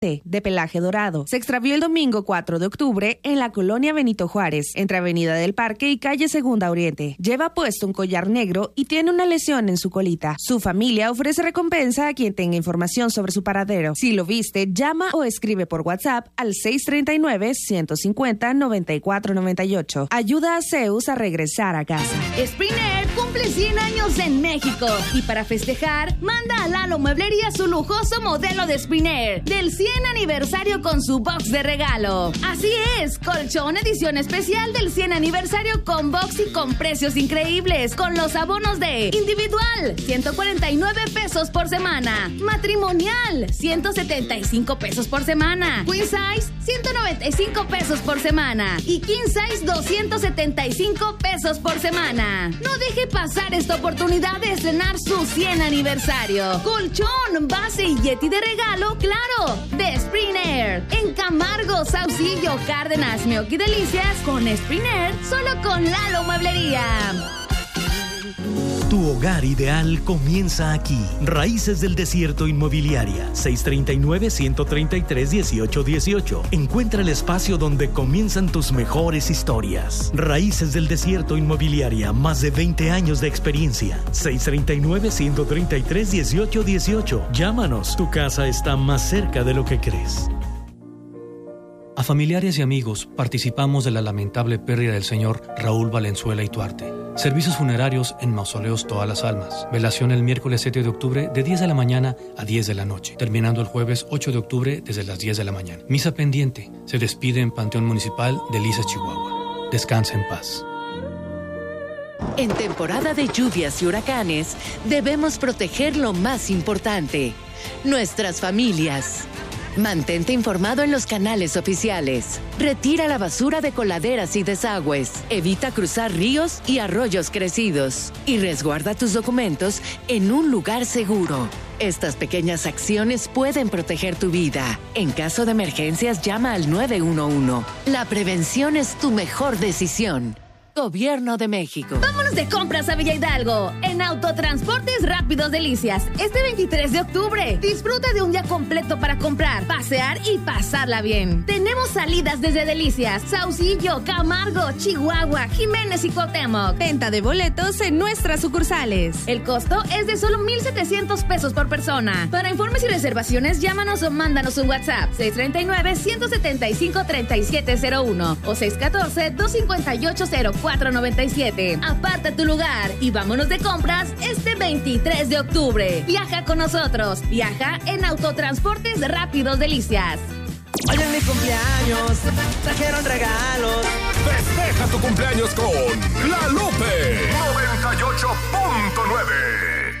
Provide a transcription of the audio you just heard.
de pelaje dorado. Se extravió el domingo 4 de octubre en la colonia Benito Juárez, entre Avenida del Parque y calle Segunda Oriente. Lleva puesto un collar negro y tiene una lesión en su colita. Su familia ofrece recompensa a quien tenga información sobre su paradero. Si lo viste, llama o escribe por WhatsApp al 639-150-9498. Ayuda a Zeus a regresar a casa. Spriner cumple 100 años en México y para festejar, manda a Lalo Mueblería su lujoso modelo de Spriner del 100 aniversario con su box de regalo. Así es, colchón edición especial del 100 aniversario con box y con precios increíbles, con los abonos de individual, 149 pesos por semana, matrimonial, 175 pesos por semana, queen size, 195 pesos por semana y king size, 275 pesos por semana. No deje pasar esta oportunidad de estrenar su 100 aniversario. Colchón, base y Yeti de regalo, claro, de Spriner. En Camargo, Saucillo, Cárdenas, Meoqui Delicias, con Spriner, solo con Lalo Mueblería. Tu hogar ideal comienza aquí. Raíces del Desierto Inmobiliaria. 639-133-1818. Encuentra el espacio donde comienzan tus mejores historias. Raíces del Desierto Inmobiliaria. Más de 20 años de experiencia. 639-133-1818. Llámanos. Tu casa está más cerca de lo que crees. A familiares y amigos participamos de la lamentable pérdida del señor Raúl Valenzuela Ituarte. Servicios funerarios en Mausoleos Todas las Almas. Velación el miércoles 7 de octubre de 10 de la mañana a 10 de la noche. Terminando el jueves 8 de octubre desde las 10 de la mañana. Misa pendiente. Se despide en Panteón Municipal de Lisas, Chihuahua. Descansa en paz. En temporada de lluvias y huracanes, debemos proteger lo más importante: nuestras familias. Mantente informado en los canales oficiales. Retira la basura de coladeras y desagües. Evita cruzar ríos y arroyos crecidos. Y resguarda tus documentos en un lugar seguro. Estas pequeñas acciones pueden proteger tu vida. En caso de emergencias, llama al 911. La prevención es tu mejor decisión. Gobierno de México. Vámonos de compras a Villa Hidalgo en Autotransportes Rápidos Delicias. Este 23 de octubre, disfruta de un día completo para comprar, pasear y pasarla bien. Tenemos salidas desde Delicias, Saucillo, Camargo, Chihuahua, Jiménez y Cuauhtémoc. Venta de boletos en nuestras sucursales. El costo es de solo 1,700 pesos por persona. Para informes y reservaciones, llámanos o mándanos un WhatsApp 639-175-3701 o 614-258-0497. Aparta tu lugar y vámonos de compras este 23 de octubre. Viaja con nosotros. Viaja en Autotransportes Rápidos Delicias. Hoy es mi cumpleaños, trajeron regalos. Festeja tu cumpleaños con La Lupe.